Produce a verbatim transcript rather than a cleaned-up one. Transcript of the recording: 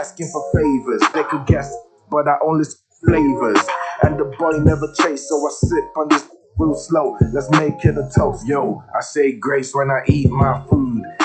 asking for favors. They could guess, but I only sip flavors. And the boy never chase, so I sip on this real slow. Let's make it a toast. Yo, I say grace when I eat my food.